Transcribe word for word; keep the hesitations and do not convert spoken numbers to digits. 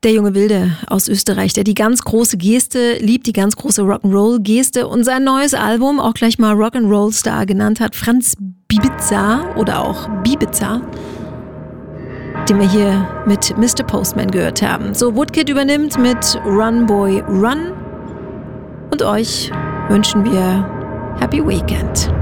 Der junge Wilde aus Österreich, der die ganz große Geste liebt, die ganz große Rock'n'Roll-Geste und sein neues Album auch gleich mal Rock'n'Roll-Star genannt hat, Franz Bibiza oder auch Bibiza, den wir hier mit Mister Postman gehört haben. So, Woodkid übernimmt mit Run Boy Run und euch wünschen wir Happy Weekend.